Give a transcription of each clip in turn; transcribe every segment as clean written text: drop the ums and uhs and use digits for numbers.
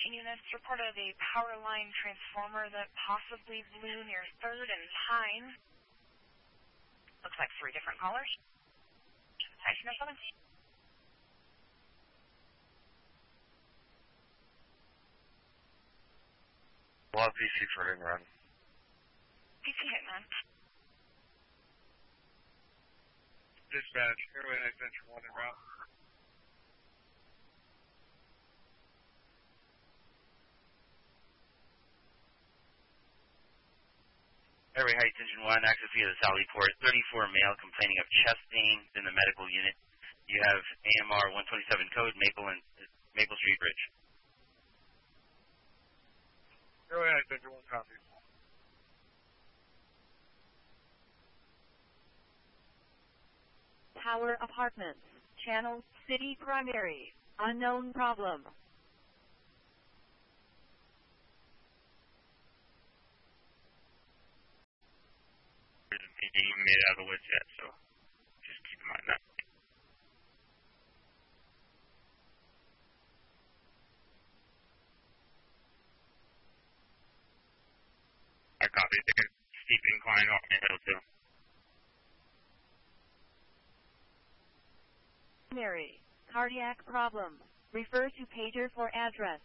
units reported a power line transformer that possibly blew near 3rd and Pine. Looks like 3 different callers. Station 7. Well, PC for hit and run. PC hit and run. Dispatch, Airway Night Venture 1 en route. Airway Heights Engine 1, access via the Sally Port. 34 male complaining of chest pain in the medical unit. You have AMR 127 code, Maple Street Bridge. Airway Night Venture 1 copies. Tower Apartments, Channel City Primary, unknown problem. He ain't even made it out of the woods yet, so just keep in mind that. I copy. It's a steep incline off the hill, too. Primary, cardiac problem. Refer to pager for address.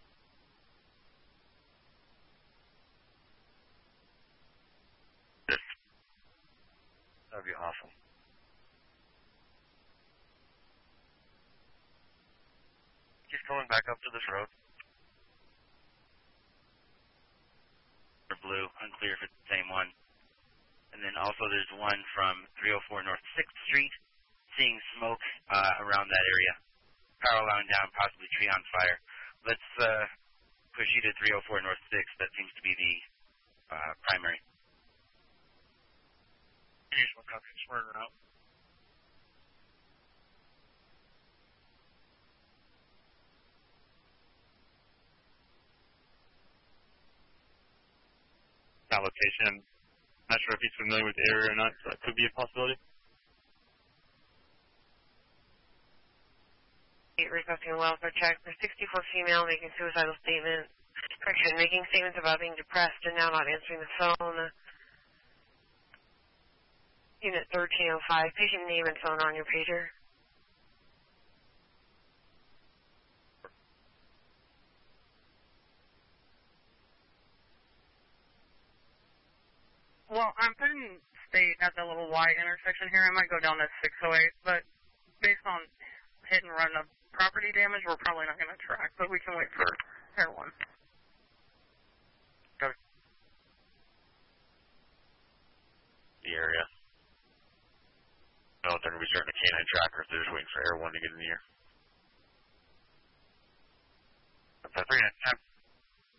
That'd be awful. He's coming back up to this road. Or blue, unclear if it's the same one. And then also there's one from 304 North 6th Street, seeing smoke around that area. Power line down, possibly tree on fire. Let's push you to 304 North 6th. That seems to be the primary. Use 1 copy, smart route. That location, I'm not sure if he's familiar with the area or not, so that could be a possibility. Requesting a welfare check for 64 female making suicidal statement. Correction, making statements about being depressed and now not answering the phone. Unit 1305, patient name and phone on your pager. Well, I'm putting state at the little Y intersection here. I might go down to 608, but based on hit and run of property damage, we're probably not going to track, but we can wait for heroin. Okay. The area. No, they're going to be starting a canine tracker if they're just waiting for Air 1 to get in the air. 3 and 10.